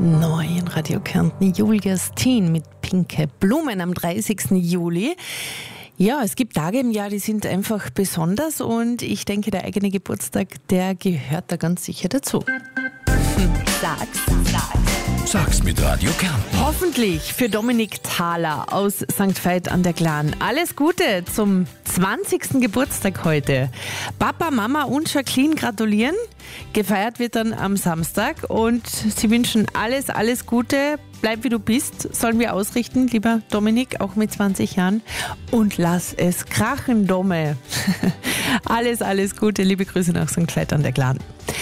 Neu in Radio Kärnten, Julias Teen mit Pinke Blumen am 30. Juli. Ja, es gibt Tage im Jahr, die sind einfach besonders und ich denke, der eigene Geburtstag, der gehört da ganz sicher dazu. Sag's mit Radio Kärnten. Hoffentlich für Dominik Thaler aus St. Veit an der Glan. Alles Gute zum 20. Geburtstag heute. Papa, Mama und Jacqueline gratulieren. Gefeiert wird dann am Samstag und sie wünschen alles Gute. Bleib wie du bist, sollen wir ausrichten, lieber Dominik, auch mit 20 Jahren. Und lass es krachen, Domme. Alles Gute, liebe Grüße nach St. Veit an der Glan.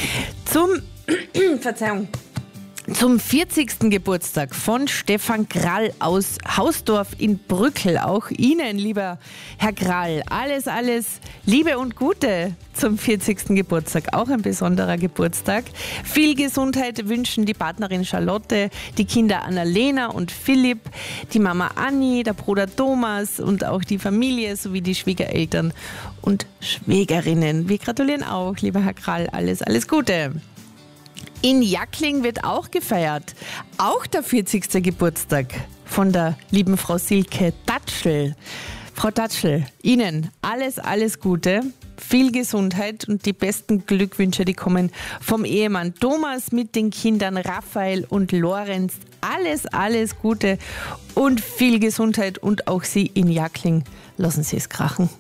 Zum 40. Geburtstag von Stefan Krall aus Hausdorf in Brückel. Auch Ihnen, lieber Herr Krall, alles Liebe und Gute zum 40. Geburtstag. Auch ein besonderer Geburtstag. Viel Gesundheit wünschen die Partnerin Charlotte, die Kinder Annalena und Philipp, die Mama Anni, der Bruder Thomas und auch die Familie sowie die Schwiegereltern und Schwägerinnen. Wir gratulieren auch, lieber Herr Krall, alles Gute. In Jackling wird auch gefeiert. Auch der 40. Geburtstag von der lieben Frau Silke Tatschl. Frau Tatschl, Ihnen alles Gute, viel Gesundheit und die besten Glückwünsche, die kommen vom Ehemann Thomas mit den Kindern Raphael und Lorenz. Alles Gute und viel Gesundheit und auch Sie in Jackling. Lassen Sie es krachen.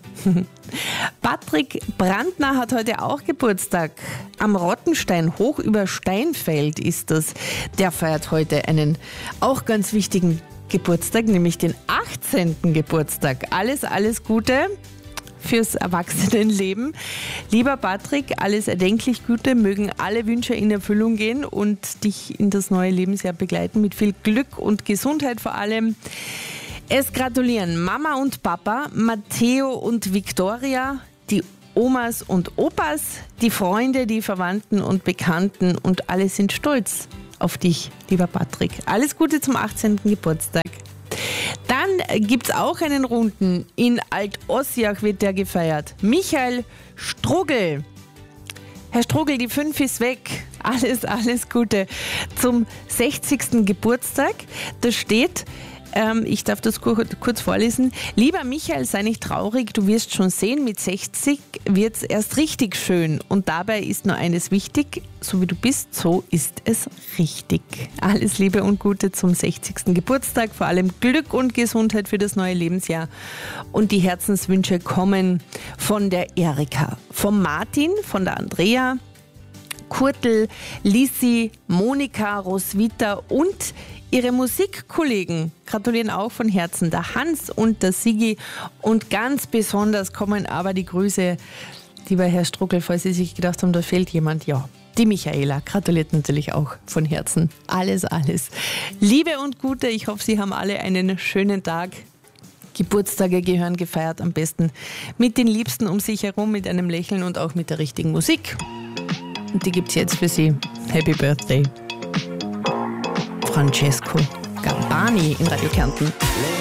Patrick Brandner hat heute auch Geburtstag. Am Rottenstein, hoch über Steinfeld ist das. Der feiert heute einen auch ganz wichtigen Geburtstag, nämlich den 18. Geburtstag. Alles Gute fürs Erwachsenenleben. Lieber Patrick, alles erdenklich Gute, mögen alle Wünsche in Erfüllung gehen und dich in das neue Lebensjahr begleiten mit viel Glück und Gesundheit vor allem. Es gratulieren Mama und Papa, Matteo und Victoria, die Omas und Opas, die Freunde, die Verwandten und Bekannten und alle sind stolz auf dich, lieber Patrick. Alles Gute zum 18. Geburtstag. Dann gibt's auch einen Runden. In Alt-Ossiach wird der gefeiert. Michael Strugel. Herr Strugel, die 5 ist weg. Alles Gute zum 60. Geburtstag. Da steht... ich darf das kurz vorlesen. Lieber Michael, sei nicht traurig, du wirst schon sehen, mit 60 wird's erst richtig schön. Und dabei ist nur eines wichtig, so wie du bist, so ist es richtig. Alles Liebe und Gute zum 60. Geburtstag, vor allem Glück und Gesundheit für das neue Lebensjahr. Und die Herzenswünsche kommen von der Erika, vom Martin, von der Andrea, Kurtel, Lissi, Monika, Roswitha und ihre Musikkollegen gratulieren auch von Herzen, der Hans und der Sigi. Und ganz besonders kommen aber die Grüße, lieber Herr Struckel, falls Sie sich gedacht haben, da fehlt jemand. Ja, die Michaela gratuliert natürlich auch von Herzen. Alles. Liebe und Gute, ich hoffe, Sie haben alle einen schönen Tag. Geburtstage gehören gefeiert, am besten mit den Liebsten um sich herum, mit einem Lächeln und auch mit der richtigen Musik. Und die gibt's jetzt für Sie. Happy Birthday. Francesco Garbani in Radio Kärnten.